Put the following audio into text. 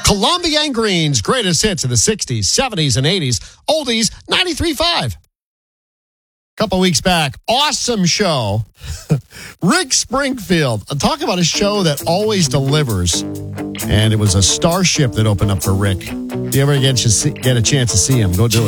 Columbia and Green's greatest hits of the 60s, 70s, and 80s. Oldies, 93.5. Couple weeks back, awesome show. Rick Springfield. Talk about a show that always delivers. And it was a starship that opened up for Rick. If you ever get a chance to see him, go do it.